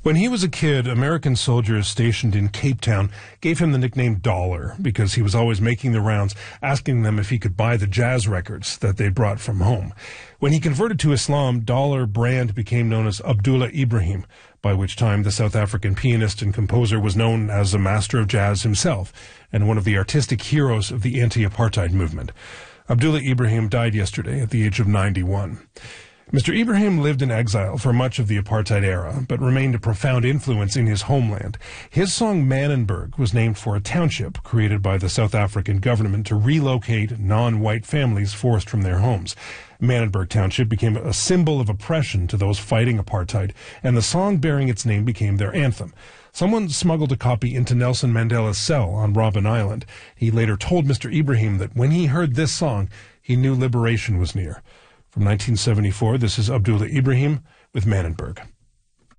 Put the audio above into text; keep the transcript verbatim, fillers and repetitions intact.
When he was a kid, American soldiers stationed in Cape Town gave him the nickname Dollar because he was always making the rounds, asking them if he could buy the jazz records that they brought from home. When he converted to Islam, Dollar brand became known as Abdullah Ibrahim, by which time the South African pianist and composer was known as a master of jazz himself and one of the artistic heroes of the anti-apartheid movement. Abdullah Ibrahim died yesterday at the age of ninety-one. Mister Ibrahim lived in exile for much of the apartheid era, but remained a profound influence in his homeland. His song Manenberg was named for a township created by the South African government to relocate non-white families forced from their homes. Manenberg Township became a symbol of oppression to those fighting apartheid, and the song bearing its name became their anthem. Someone smuggled a copy into Nelson Mandela's cell on Robben Island. He later told Mister Ibrahim that when he heard this song, he knew liberation was near. From nineteen seventy-four, this is Abdullah Ibrahim with Manenberg.